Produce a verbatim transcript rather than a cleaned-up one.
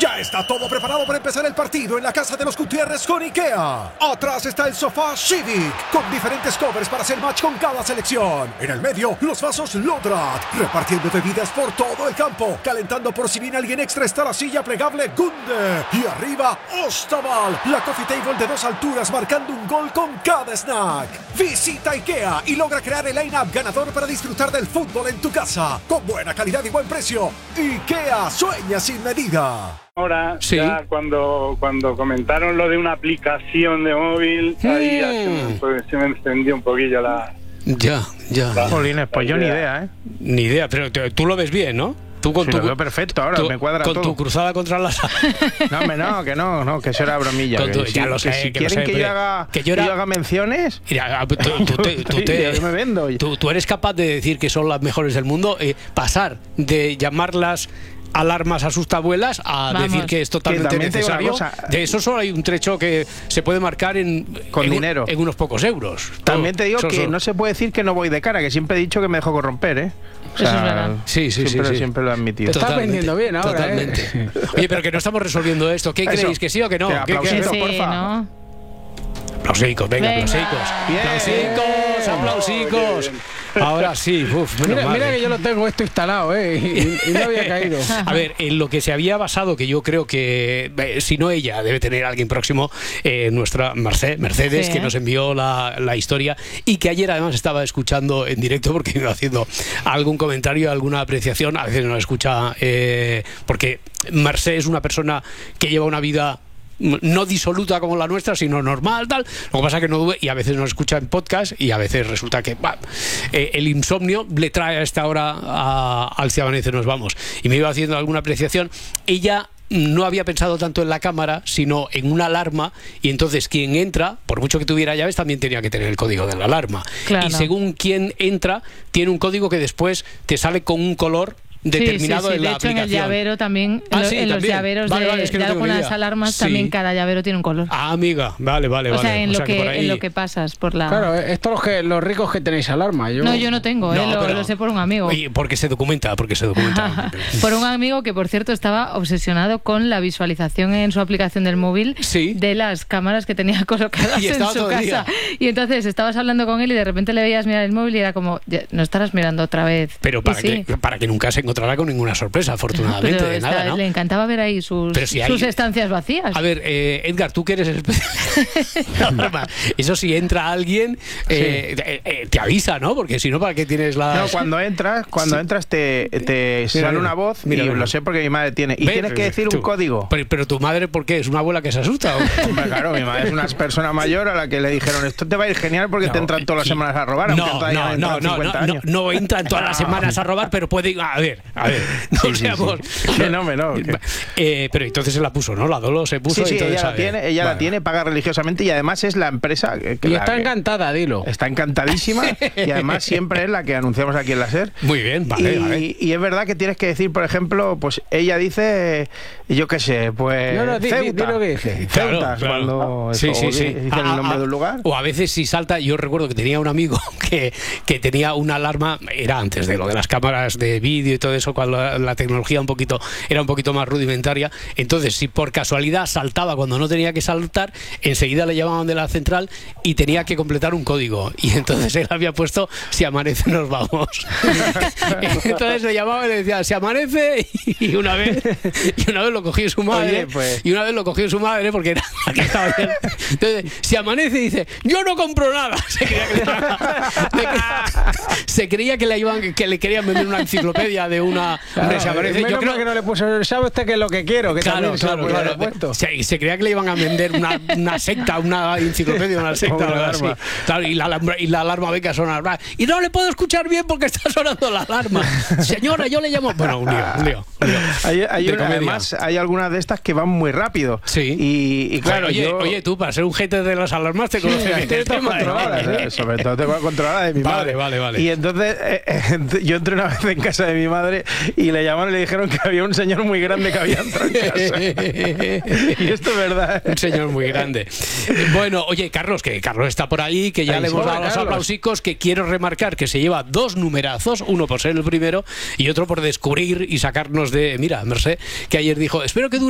Ya está todo preparado para empezar el partido en la casa de los Gutiérrez con IKEA. Atrás está el sofá Civic, con diferentes covers para hacer match con cada selección. En el medio, los vasos Lodrat, repartiendo bebidas por todo el campo. Calentando por si viene alguien extra está la silla plegable Gunde. Y arriba, Ostaval, la coffee table de dos alturas marcando un gol con cada snack. Visita IKEA y logra crear el line-up ganador para disfrutar del fútbol en tu casa. Con buena calidad y buen precio. IKEA, sueña sin medida. Ahora, sí. ya cuando, cuando comentaron lo de una aplicación de móvil, Mm. ahí ya se me, pues, se me encendió un poquillo la... Ya, ya. la- Jolines, pues yo ni idea, ¿eh? Ni idea, pero te- tú lo ves bien, ¿no? Tú con Sí, tu, lo veo perfecto ahora, tú- me cuadra con todo. tu cruzada contra las... No, hombre, no, que no, no, que eso era bromilla. Con Que tu- si, ya lo que sé, si que lo quieren sé, que, yo pero- haga, que yo que era- yo haga menciones... Mira, tú, tú- tú te, tú te- Yo me vendo. tú- tú eres capaz de decir que son las mejores del mundo, eh, pasar de llamarlas alarmas asustabuelas a Vamos. decir que es totalmente Que también te digo una necesario. cosa. De eso solo hay un trecho que se puede marcar en, Con en un- dinero. en unos pocos euros. También te digo Eso- que eso- no se puede decir que no voy de cara, que siempre he dicho que me dejo corromper, ¿eh? O Eso es verdad. Sí, sí, sí, siempre, sí. siempre lo he admitido. Te estás Totalmente, vendiendo bien ahora, totalmente. ¿eh? Oye, pero que no estamos resolviendo esto. ¿Qué Eso. creéis? ¿Que sí o que no? Que ¿Qué- qué- aplausito, Sí, porfa. ¿no? Aplausicos, venga, Venga. aplausicos. Bien. Aplausicos, aplausicos. Ahora sí, uf, menos Mira, mal, mira eh. que yo lo tengo esto instalado, ¿eh? Y, y no había caído. A ver, en lo que se había basado, que yo creo que, eh, si no ella, debe tener alguien próximo, eh, nuestra Merce- Mercedes, Sí. que nos envió la, la historia y que ayer además estaba escuchando en directo porque iba haciendo algún comentario, alguna apreciación. A veces no la escucha eh, porque Merce es una persona que lleva una vida no disoluta como la nuestra, sino normal, tal. Lo que pasa es que no dube y a veces nos escucha en podcast y a veces resulta que bah, eh, el insomnio le trae a esta hora a, al Si Amanece Nos Vamos. Y me iba haciendo alguna apreciación. Ella no había pensado tanto en la cámara, sino en una alarma, y entonces quien entra, por mucho que tuviera llaves, también tenía que tener el código de la alarma. Claro. Y según quien entra, tiene un código que después te sale con un color determinado sí, sí, sí. en la De hecho, en aplicación. el llavero también, Ah, en, lo- sí, en los también. llaveros Vale, de, vale, es que de no tengo ni algunas idea. alarmas, Sí. también cada llavero tiene un color. Ah, amiga, vale, vale, o vale. sea, en, O lo sea, que que, por ahí- en lo que pasas por la... Claro, esto los, que, los ricos que tenéis alarma. Yo... No, yo no tengo, No, eh, lo, pero- lo sé por un amigo. Oye, porque se documenta, porque se documenta. Por un amigo que, por cierto, estaba obsesionado con la visualización en su aplicación del móvil Sí. de las cámaras que tenía colocadas Y en estaba su todo el casa. día. Y entonces estabas hablando con él y de repente le veías mirar el móvil y era como, "Ya, no estarás mirando otra vez". Pero Y para, sí. que, para que nunca se encontrara con ninguna sorpresa, afortunadamente, Pero de está- nada, ¿no? le encantaba ver ahí sus, Pero si hay- sus estancias vacías. A ver, eh, Edgar, tú que eres el especialista. Eso si entra alguien, eh, te, eh, te avisa, ¿no? Porque si no, ¿para qué tienes la...? No, cuando entras, cuando Sí. entras te, te sale mira. una voz Mira, y mira. lo sé porque mi madre tiene. Y Ve, tienes que decir tú. un código. Pero, pero tu madre, ¿por qué? ¿Es una abuela que se asusta? ¿o? Hombre, claro, mi madre es una persona mayor a la que le dijeron esto te va a ir genial porque No, te entran todas las y- semanas a robar, aunque No, todavía no, hayan no, entrado no, cincuenta no, no, años. no entran todas las semanas a robar, pero puede... A ver, a ver, no Sí, sí, seamos... sí. Que no, me no, que- Eh, pero entonces se la puso, ¿no? La Dolo se puso Sí, sí, y entonces... ella la a ver, tiene, ella la vale. tiene, paga religiosamente y además es la empresa que, que Y la está que- encantada, dilo. está encantadísima y además siempre es la que anunciamos aquí en la SER. Muy bien, vale, y, vale. y es verdad que tienes que decir, por ejemplo, pues ella dice, yo qué sé, pues No, no, di- di- Ceuta. di lo que dice. Claro, Ceuta, claro. cuando Sí, eso, sí, o sí. di- dicen Ah, el nombre ah, de un lugar. O a veces si salta, yo recuerdo que tenía un amigo que, que tenía una alarma, era antes de lo de las cámaras de vídeo y todo eso, cuando la, la tecnología un poquito era un poquito más rudimentaria. Entonces, si por casualidad saltaba cuando no tenía que saltar, enseguida le llamaban de la central y tenía que completar un código. Y entonces él había puesto si amanece nos vamos. Entonces le llamaba y le decía si amanece y una vez y una vez lo cogió su madre. Oye, pues. Y una vez lo cogió su madre porque era la que estaba bien. Entonces, si amanece y dice, yo no compro nada. Se creía que le, se creía que le, iban, que le querían vender una enciclopedia de una... hombre, si amanece, Menos yo creo mal que no le puso, ¿sabe usted qué es lo que quiero? Que Claro, también se lo claro, podía claro. haber puesto. Se, se creía que le iban a vender una, una secta, una enciclopedia, una secta, Una algo así. alarma. Claro, y la alarma, y la alarma ve que a sonar. Y no le puedo escuchar bien porque está sonando la alarma. Señora, yo le llamo. Bueno, un lío, un lío. un lío. Hay, hay De una- comedia. además, hay algunas de estas que van muy rápido. Sí. Y, y claro, oye, yo... oye, tú, para ser un gente de las alarmas, te conoces bien tienes el todo tema, ¿eh? controlado, Eh, sobre todo tengo controlada de mi Vale, madre. vale, vale. Y entonces eh, eh, yo entré una vez en casa de mi madre y le llamaron y le dijeron que había un señor muy grande que había entrado en casa. Y esto es verdad. Un señor muy grande. Bueno, oye, Carlos, que Carlos está por ahí, que ya Ahí le hemos está, dado los Carlos. aplausicos, que quiero remarcar que se lleva dos numerazos, uno por ser el primero y otro por descubrir y sacarnos de... Mira, Mercé, que ayer dijo, espero que dure